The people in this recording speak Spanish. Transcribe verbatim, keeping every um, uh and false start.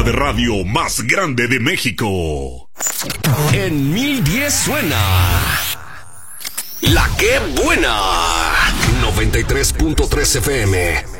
de radio más grande de México. En mil diez suena La Que Buena. noventa y tres punto tres F M.